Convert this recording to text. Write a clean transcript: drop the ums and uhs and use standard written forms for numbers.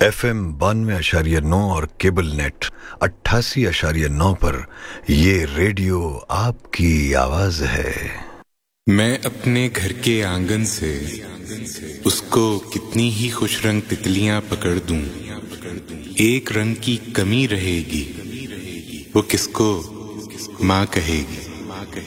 FM 92.9 और cable net 88.9 पर ये रेडियो आपकी आवाज है। मैं अपने घर के आंगन से उसको कितनी ही खुश रंग तितलियां पकड़ दूं, एक रंग की कमी रहेगी, वो किसको माँ कहेगी।